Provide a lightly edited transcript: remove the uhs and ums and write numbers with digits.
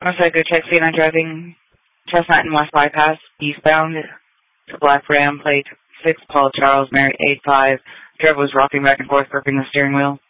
Motorcycle taxi and driving Chestnut and West Bypass, eastbound to Black Ram, plate 6, Paul Charles, Mary 85. Driver was rocking back and forth, gripping the steering wheel.